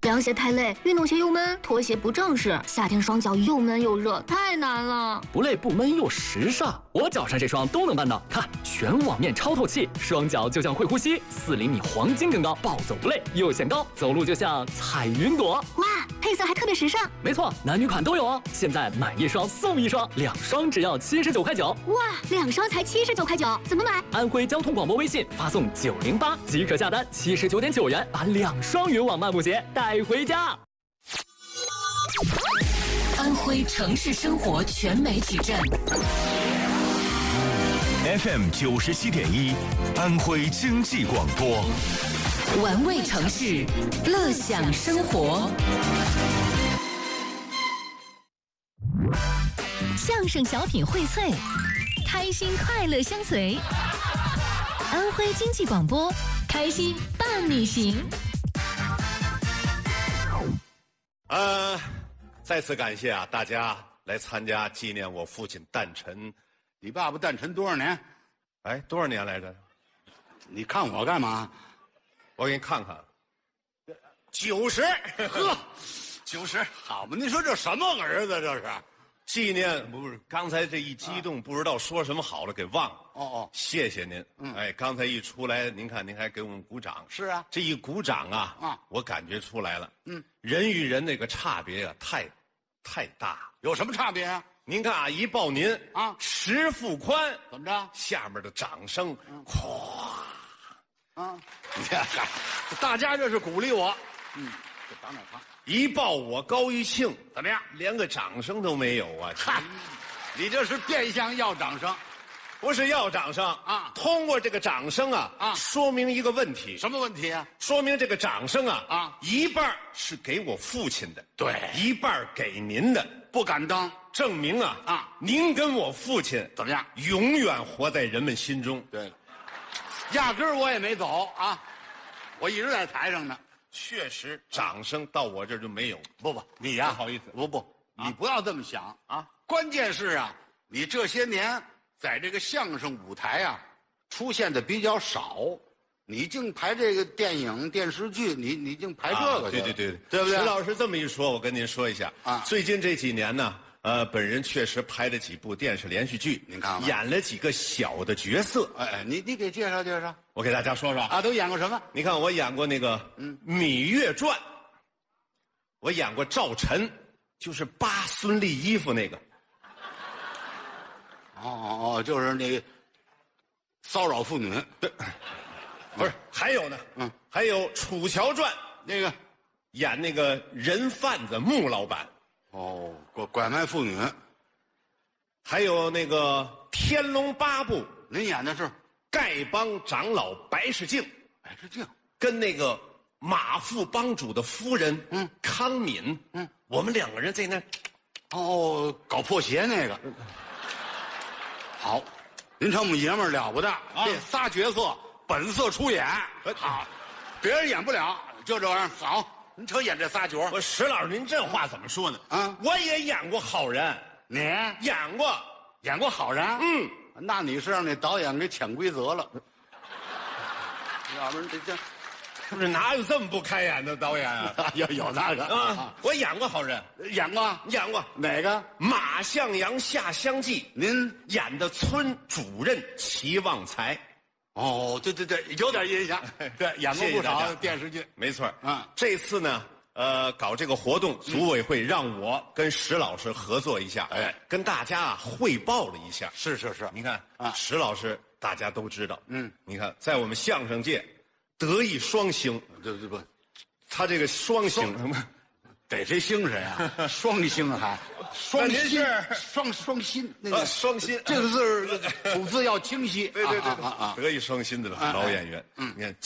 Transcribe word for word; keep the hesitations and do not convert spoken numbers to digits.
凉鞋太累，运动鞋又闷，拖鞋不正式，夏天双脚又闷又热，太难了。 不累不闷又时尚，我脚上这双都能办到。看，全网面超透气，双脚就像会呼吸，四厘米黄金更高，暴走不累又显高，走路就像踩云朵。 哇，配色还特别时尚。 没错，男女款都有哦。现在买一双送一双，两双只要七十九块九。 哇，两双才七十九块九，怎么买？ 安徽交通广播微信发送九零八即可下单，七十九点九元把两双云网漫步鞋带回家。 安徽城市生活全媒体站 F M 九十七点一，安徽经济广播， 玩味城市，乐享生活。相声小品荟萃，开心快乐相随。安徽经济广播，开心伴你行。 呃，再次感谢啊大家来参加纪念我父亲诞辰。 你爸爸诞辰多少年？ 哎，多少年来着？ 你看我干嘛？ 我给你看看，九十， 呵， 九十， 好嘛！您说这什么儿子这是？ 纪念不是刚才这一激动，不知道说什么好了，给忘了。 哦哦， 谢谢您。 嗯， 哎，刚才一出来，您看您还给我们鼓掌。 是啊， 这一鼓掌啊， 啊， 我感觉出来了。 嗯， 人与人那个差别啊，太，太大。 有什么差别啊？ 您看啊，一抱您啊， 十腹宽， 怎么着？ 下面的掌声，咵、 嗯，啊，你看，大家这是鼓励我。嗯，就当当他。 一抱我高一庆， 怎么样？ 连个掌声都没有啊！ 嗨，你这是变相要掌声， 不是要掌声啊！ 通过这个掌声啊啊， 说明一个问题。 什么问题啊？ 说明这个掌声啊啊， 一半是给我父亲的， 对， 一半给您的， 不敢当， 证明啊啊， 您跟我父亲怎么样？ 永远活在人们心中。 对了，压根儿我也没走啊，我一直在台上呢。 确实，掌声到我这儿就没有。 不不，你呀， 不好意思， 不不，你不要这么想啊。 关键是啊，你这些年在这个相声舞台啊，出现的比较少。你净排这个电影、电视剧，你你净排这个、 啊，对对对， 对不对？ 石老师这么一说，我跟您说一下啊， 最近这几年呢，呃，本人确实拍了几部电视连续剧， 您看看， 演了几个小的角色。 哎，你你给介绍介绍， 我给大家说说啊，都演过什么？ 你看，我演过那个嗯《芈月传》，我演过赵晨，就是扒孙俪衣服那个。 哦哦哦，就是那个骚扰妇女， 对，不是，还有呢， 嗯， 还有《楚乔传》 那个演那个人贩子穆老板。 哦，拐拐卖妇女。 还有那个《天龙八部》， 您演的是丐帮长老白世敬， 白世敬跟那个马副帮主的夫人， 嗯， 康敏， 嗯， 我们两个人在那， 哦，搞破鞋那个。好，您这么爷们儿了不得， 啊、 这仨角色本色出演，好，别人演不了，就这样。好，您瞅演这仨角。 我石老师，您这话怎么说呢？ 啊， 我也演过好人， 你演过， 演过好人， 嗯， 那你是让那导演给潜规则了，要不然这这。 不是哪有这么不开眼的导演啊？ 有有那个啊，我演过好人， 演过演过哪个？ 马向阳下乡记， 您演的村主任齐旺财。 哦，对对对，有点印象。对，演过不少电视剧， 没错。 嗯， 这次呢，呃，搞这个活动，组委会让我跟石老师合作一下， 哎， 跟大家啊汇报了一下。 是是是， 你看啊， 石老师大家都知道， 嗯， 你看在我们相声界。德艺双星， 对对不， 他这个双星什么？ 逮谁星谁啊？双星还双心，双双心那个双心， 这个字吐字要清晰。 对对对啊啊！ 德艺双馨的老演员，嗯，你看。